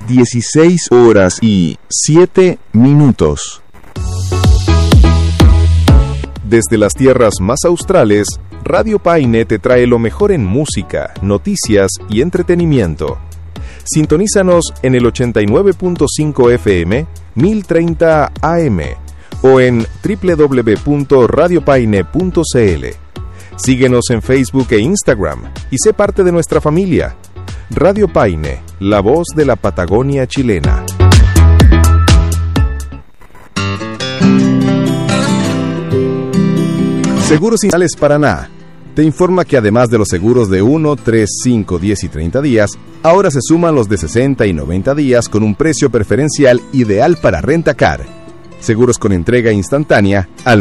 16 horas y 7 minutos. Desde las tierras más australes, Radio Paine te trae lo mejor en música, noticias y entretenimiento. Sintonízanos en el 89.5 FM, 1030 AM o en www.radiopaine.cl. Síguenos en Facebook e Instagram y sé parte de nuestra familia. Radio Paine, la voz de la Patagonia chilena. Seguros Iniciales Paraná te informa que además de los seguros de 1, 3, 5, 10 y 30 días, ahora se suman los de 60 y 90 días con un precio preferencial ideal para Rentacar. Seguros con entrega instantánea al